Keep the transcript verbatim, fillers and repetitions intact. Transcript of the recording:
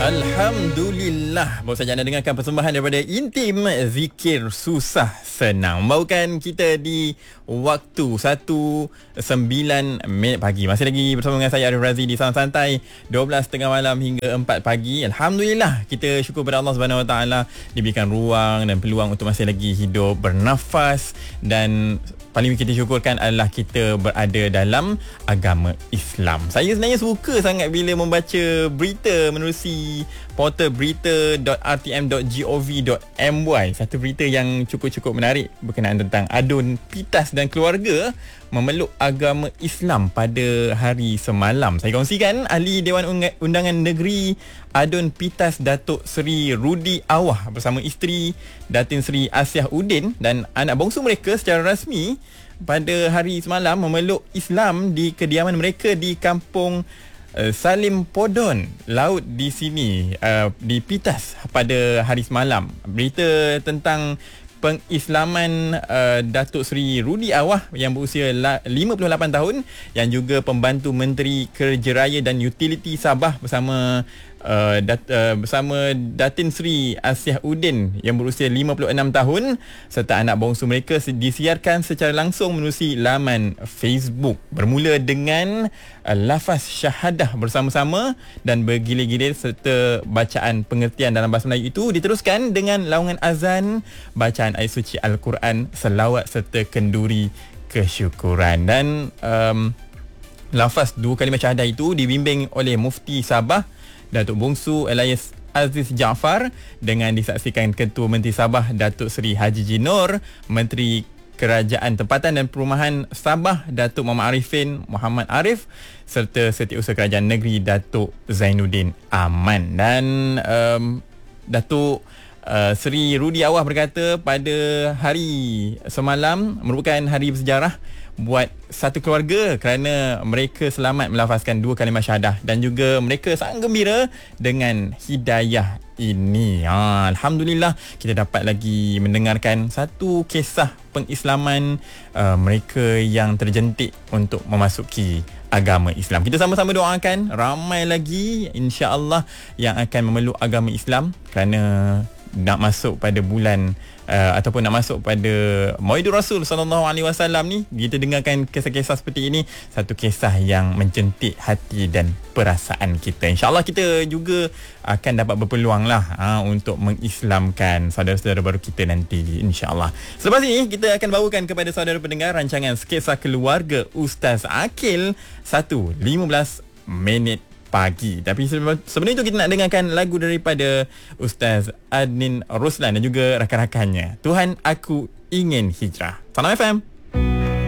Alhamdulillah, baru saja anda dengarkan persembahan daripada Intim, Zikir Susah Senang. Membawakan kita di waktu satu sembilan minit pagi. Masih lagi bersama dengan saya Arif Razi di Salam Santai, dua belas tengah malam hingga empat pagi. Alhamdulillah, kita syukur pada Allah Subhanahu Wa Taala diberikan ruang dan peluang untuk masih lagi hidup, bernafas, dan paling kita syukurkan adalah kita berada dalam agama Islam. Saya sebenarnya suka sangat bila membaca berita menerusi portal berita dot r t m dot gov dot m y. Satu berita yang cukup-cukup menarik berkenaan tentang adun Pitas dan keluarga memeluk agama Islam pada hari semalam. Saya kongsikan ahli Dewan Undangan Negeri Adun Pitas Datuk Seri Rudi Awah bersama isteri Datin Seri Asiah Udin dan anak bongsu mereka secara rasmi pada hari semalam memeluk Islam di kediaman mereka di kampung uh, Salim Podon Laut di sini, uh, di Pitas pada hari semalam. Berita tentang pengislaman uh, Datuk Seri Rudi Awah yang berusia la- lima puluh lapan tahun, yang juga pembantu Menteri Kerja Raya dan Utiliti Sabah bersama uh, dat- uh, bersama Datin Seri Asiah Udin yang berusia lima puluh enam tahun, serta anak bongsu mereka disiarkan secara langsung menerusi laman Facebook. Bermula dengan uh, lafaz syahadah bersama-sama dan bergilir-gilir serta bacaan pengertian dalam bahasa Melayu itu diteruskan dengan laungan azan, bacaan ayat suci Al-Quran, selawat serta kenduri kesyukuran. Dan um, lafaz dua kalimah syahadah itu dibimbing oleh Mufti Sabah Datuk Bongsu Elias Aziz Jaafar dengan disaksikan Ketua Menteri Sabah Datuk Seri Haji Jinor, Menteri Kerajaan Tempatan dan Perumahan Sabah Datuk Muhammad Arifin Muhammad Arif, serta Setiausaha Kerajaan Negeri Datuk Zainuddin Aman. Dan um, Datuk Uh, Seri Rudi Awah berkata pada hari semalam merupakan hari bersejarah buat satu keluarga kerana mereka selamat melafazkan dua kalimah syahadah dan juga mereka sangat gembira dengan hidayah ini. Ha, Alhamdulillah, kita dapat lagi mendengarkan satu kisah pengislaman uh, mereka yang terjentik untuk memasuki agama Islam. Kita sama-sama doakan ramai lagi insya-Allah yang akan memeluk agama Islam kerana nak masuk pada bulan uh, ataupun nak masuk pada Maulidur Rasul sallallahu alaihi wasallam ni. Kita dengarkan kisah-kisah seperti ini, satu kisah yang mencentik hati dan perasaan kita. InsyaAllah kita juga akan dapat berpeluang lah ha, untuk mengislamkan saudara-saudara baru kita nanti, insyaAllah. Selepas ini kita akan bawakan kepada saudara pendengar rancangan Sketsa Keluarga Ustaz Akil satu lima belas minit pagi. Tapi sebelum itu kita nak dengarkan lagu daripada Ustaz Adnin Ruslan dan juga rakan-rakannya. Tuhan Aku Ingin Hijrah. Salam F M.